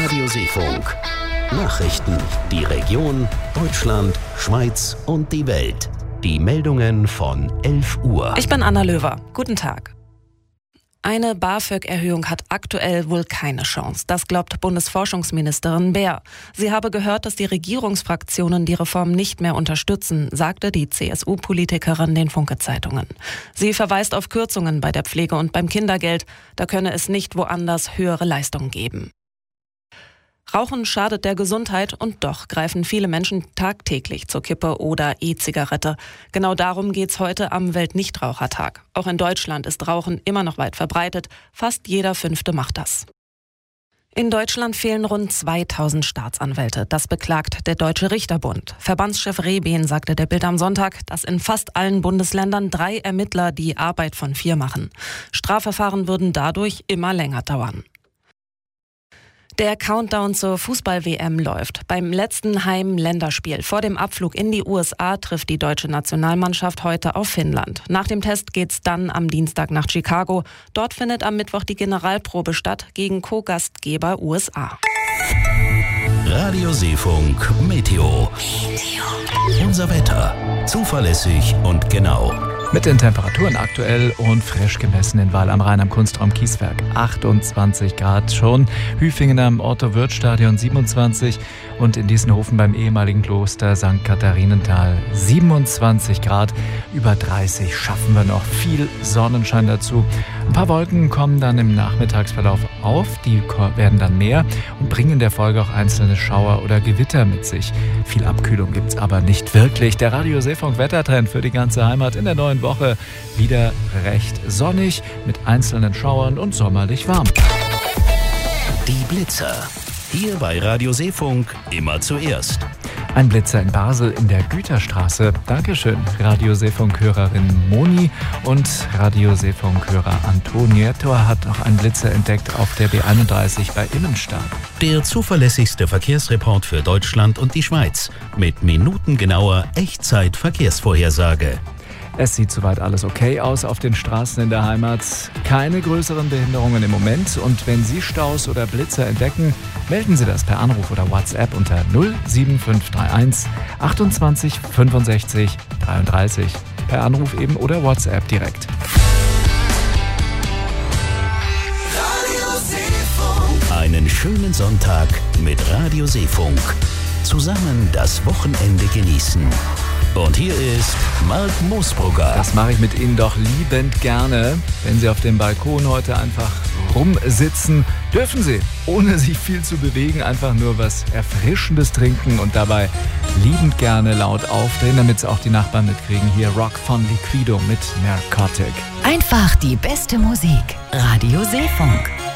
Radio Seefunk. Nachrichten, die Region, Deutschland, Schweiz und die Welt. Die Meldungen von 11 Uhr. Ich bin Anna Löwer. Guten Tag. Eine BAföG-Erhöhung hat aktuell wohl keine Chance. Das glaubt Bundesforschungsministerin Baer. Sie habe gehört, dass die Regierungsfraktionen die Reform nicht mehr unterstützen, sagte die CSU-Politikerin den Funke-Zeitungen. Sie verweist auf Kürzungen bei der Pflege und beim Kindergeld. Da könne es nicht woanders höhere Leistungen geben. Rauchen schadet der Gesundheit und doch greifen viele Menschen tagtäglich zur Kippe oder E-Zigarette. Genau darum geht's heute am Weltnichtrauchertag. Auch in Deutschland ist Rauchen immer noch weit verbreitet. Fast jeder Fünfte macht das. In Deutschland fehlen rund 2000 Staatsanwälte. Das beklagt der Deutsche Richterbund. Verbandschef Rehben sagte der Bild am Sonntag, dass in fast allen Bundesländern 3 Ermittler die Arbeit von 4 machen. Strafverfahren würden dadurch immer länger dauern. Der Countdown zur Fußball-WM läuft. Beim letzten Heim-Länderspiel vor dem Abflug in die USA trifft die deutsche Nationalmannschaft heute auf Finnland. Nach dem Test geht's dann am Dienstag nach Chicago. Dort findet am Mittwoch die Generalprobe statt gegen Co-Gastgeber USA. Radio Seefunk Meteo. Unser Wetter. Zuverlässig und genau. Mit den Temperaturen aktuell und frisch gemessen in Weil am Rhein am Kunstraum Kieswerk 28 Grad schon, Hüfingen am Otto-Wirth-Stadion 27 und in Diessenhofen beim ehemaligen Kloster St. Katharinenthal 27 Grad, über 30 schaffen wir noch, viel Sonnenschein dazu. Ein paar Wolken kommen dann im Nachmittagsverlauf auf, die werden dann mehr und bringen in der Folge auch einzelne Schauer oder Gewitter mit sich. Viel Abkühlung gibt's aber nicht wirklich. Der Radio Seefunk Wettertrend für die ganze Heimat in der neuen Woche wieder recht sonnig mit einzelnen Schauern und sommerlich warm. Die Blitzer. Hier bei Radio Seefunk immer zuerst. Ein Blitzer in Basel in der Güterstraße. Dankeschön, Radio Seefunk-Hörerin Moni und Radio Seefunk-Hörer Antonietto hat noch einen Blitzer entdeckt auf der B31 bei Immenstadt. Der zuverlässigste Verkehrsreport für Deutschland und die Schweiz mit minutengenauer Echtzeit-Verkehrsvorhersage. Es sieht soweit alles okay aus auf den Straßen in der Heimat. Keine größeren Behinderungen im Moment. Und wenn Sie Staus oder Blitzer entdecken, melden Sie das per Anruf oder WhatsApp unter 07531 28 65 33. Per Anruf eben oder WhatsApp direkt. Einen schönen Sonntag mit Radio Seefunk. Zusammen das Wochenende genießen. Und hier ist Mark Moosbrugger. Das mache ich mit Ihnen doch liebend gerne. Wenn Sie auf dem Balkon heute einfach rumsitzen, dürfen Sie, ohne sich viel zu bewegen, einfach nur was Erfrischendes trinken und dabei liebend gerne laut aufdrehen, damit es auch die Nachbarn mitkriegen. Hier Rock von Liquido mit Narcotic. Einfach die beste Musik. Radio Seefunk.